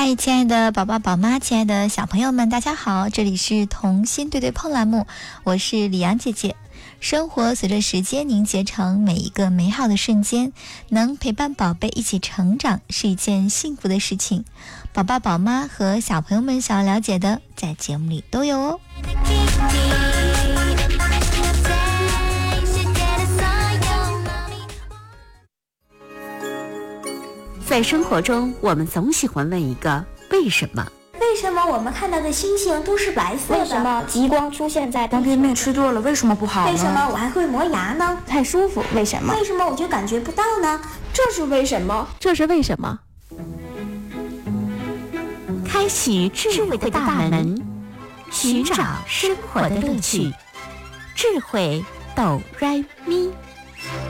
嗨，亲爱的宝宝宝妈，亲爱的小朋友们，大家好，这里是童心对对碰栏目，我是李阳姐姐。生活随着时间凝结成每一个美好的瞬间，能陪伴宝贝一起成长是一件幸福的事情。宝爸宝妈和小朋友们想要了解的，在节目里都有哦。 在生活中，我们总喜欢问一个为什么？ 为什么我们看到的星星都是白色的？ 为什么极光出现在方便面吃多了为什么不好呢？ 为什么我还会磨牙呢？ 太舒服，为什么？ 为什么我就感觉不到呢？ 这是为什么？ 这是为什么？开启智慧的大门，寻找生活的乐趣，智慧哆来咪。